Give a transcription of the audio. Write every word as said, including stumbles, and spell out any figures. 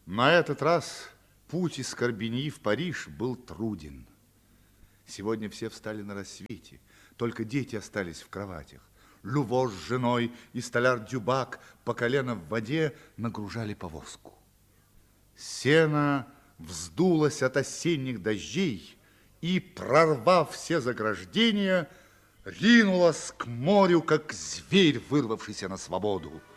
На этот раз путь из Карбиньи в Париж был труден. Сегодня все встали на рассвете, только дети остались в кроватях. Люво с женой и столяр Дюбак по колено в воде нагружали повозку. Сено вздулось от осенних дождей и, прорвав все заграждения, ринулось к морю, как зверь, вырвавшийся на свободу.